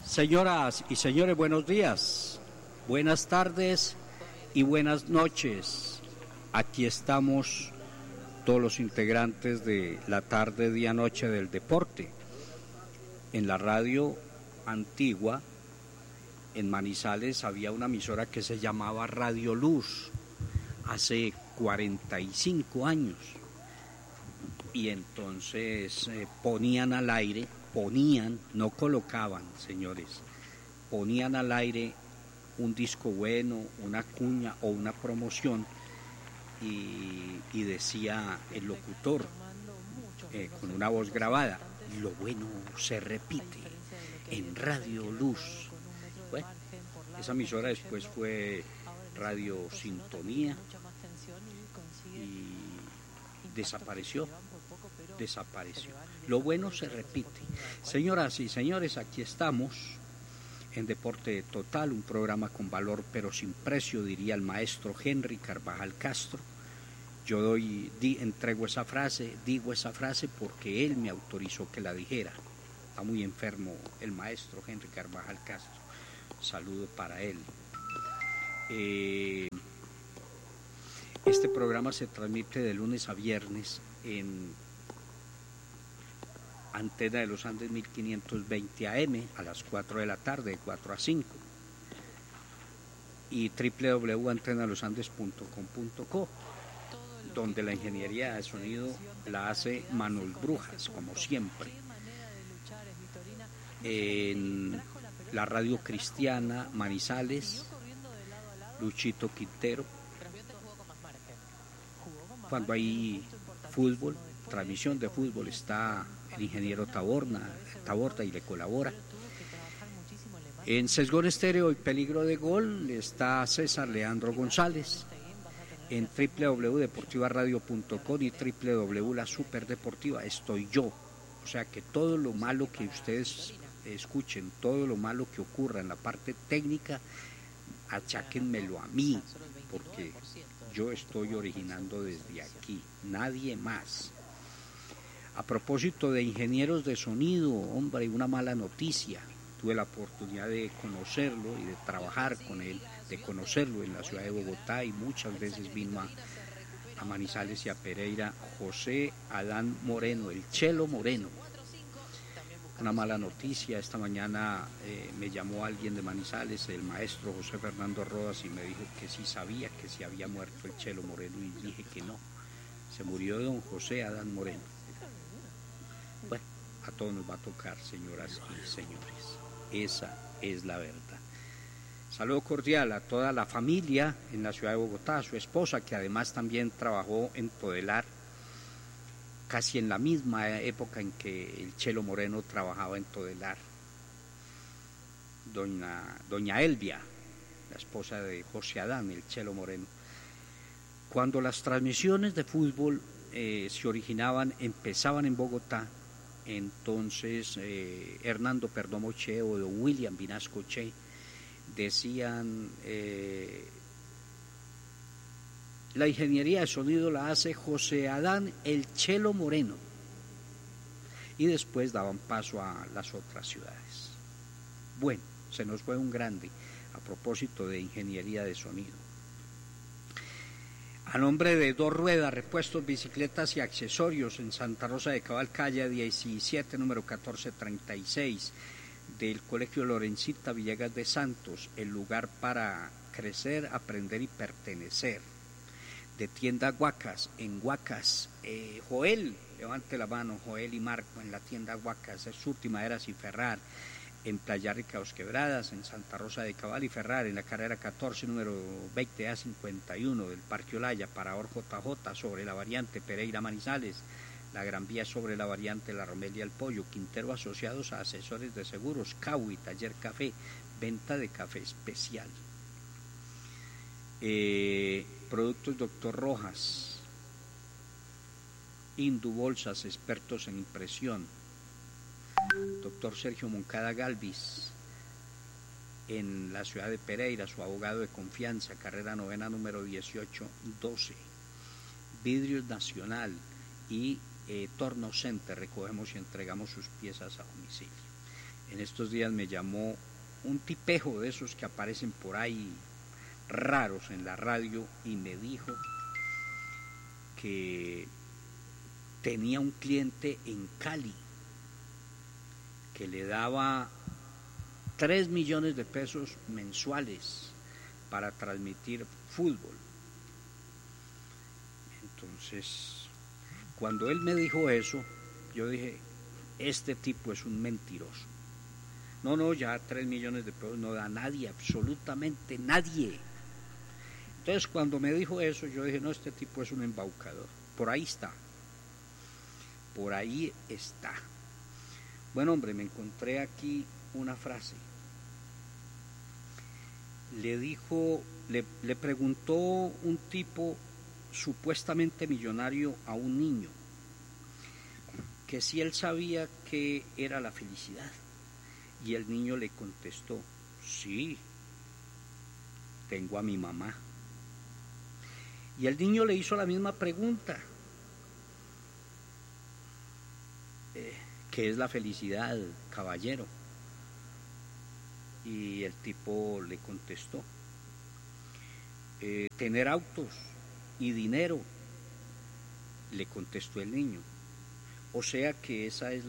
Señoras y señores, buenos días, buenas tardes y buenas noches. Aquí estamos todos los integrantes de la tarde, día, noche del deporte. En la radio antigua, en Manizales, había una emisora que se llamaba Radio Luz, hace 45 años. Y entonces ponían al aire, no colocaban, señores, ponían al aire un disco bueno, una cuña o una promoción y decía el locutor con una voz grabada: lo bueno se repite en Radio Luz. Bueno, esa emisora después fue Radio Sintonía y desapareció. Lo bueno se repite. Señoras y señores, aquí estamos en Deporte Total, un programa con valor pero sin precio, diría el maestro Henry Carvajal Castro. Yo digo esa frase porque él me autorizó que la dijera. Está muy enfermo el maestro Henry Carvajal Castro. Saludo para él. Este programa se transmite de lunes a viernes en Antena de los Andes 1520 AM a las 4 de la tarde, de 4 a 5, y www.antenalosandes.com.co, donde la ingeniería de sonido la hace Manuel Brujas, como siempre. En la radio cristiana Manizales, Luchito Quintero. Cuando hay fútbol, transmisión de fútbol, está el ingeniero Taborda y le colabora. En Sesgón Estéreo y Peligro de Gol está César Leandro González. En www.deportivaradio.com y www.la Superdeportiva estoy yo. O sea que todo lo malo que ustedes escuchen, todo lo malo que ocurra en la parte técnica, acháquenmelo a mí, porque yo estoy originando desde aquí, nadie más. A propósito de ingenieros de sonido, hombre, una mala noticia. Tuve la oportunidad de conocerlo y de trabajar con él, de conocerlo en la ciudad de Bogotá, y muchas veces vino a Manizales y a Pereira. José Adán Moreno, el Chelo Moreno. Una mala noticia. Esta mañana me llamó alguien de Manizales, el maestro José Fernando Rodas, y me dijo que sí sabía que se había muerto el Chelo Moreno, y dije que no. Se murió don José Adán Moreno. Bueno, a todos nos va a tocar, señoras y señores. Esa es la verdad. Saludo cordial a toda la familia en la ciudad de Bogotá, a su esposa, que además también trabajó en Todelar, casi en la misma época en que el Chelo Moreno trabajaba en Todelar. Doña Elvia, la esposa de José Adán, el Chelo Moreno. Cuando las transmisiones de fútbol empezaban en Bogotá, entonces Hernando Perdomo Che o William Vinasco Che decían: la ingeniería de sonido la hace José Adán el Chelo Moreno, y después daban paso a las otras ciudades. Bueno, se nos fue un grande a propósito de ingeniería de sonido. A nombre de Dos Ruedas, repuestos, bicicletas y accesorios en Santa Rosa de Cabal, calle 17, número 1436, del Colegio Lorencita Villegas de Santos, el lugar para crecer, aprender y pertenecer. De tienda Huacas, en Huacas, Joel, levante la mano, Joel y Marco, en la tienda Huacas, es Surti, Maderas y Ferrar. En Playa Rica, Dos Quebradas, en Santa Rosa de Cabal y Ferrar, en la carrera 14, número 20A51 del Parque Olaya, Parador JJ, sobre la variante Pereira Manizales, la Gran Vía sobre la variante La Romelia El Pollo, Quintero Asociados a Asesores de Seguros, Caui, Taller Café, venta de café especial. Productos Doctor Rojas, Indu Bolsas, expertos en impresión. Doctor Sergio Moncada Galvis, en la ciudad de Pereira, su abogado de confianza, carrera 9, número 1812. Vidrios Nacional y Torno Center, recogemos y entregamos sus piezas a domicilio. En estos días me llamó un tipejo de esos que aparecen por ahí raros en la radio y me dijo que tenía un cliente en Cali que le daba 3 millones de pesos mensuales para transmitir fútbol. Entonces, cuando él me dijo eso, yo dije, este tipo es un mentiroso. No, ya 3 millones de pesos no da nadie, absolutamente nadie. Entonces, cuando me dijo eso, yo dije, no, este tipo es un embaucador. Por ahí está. Por ahí está. Bueno, hombre, me encontré aquí una frase. Le preguntó un tipo supuestamente millonario a un niño que si él sabía qué era la felicidad. Y el niño le contestó, sí, tengo a mi mamá. Y el niño le hizo la misma pregunta, ¿qué es la felicidad, caballero? Y el tipo le contestó, tener autos y dinero, le contestó el niño. O sea que esa es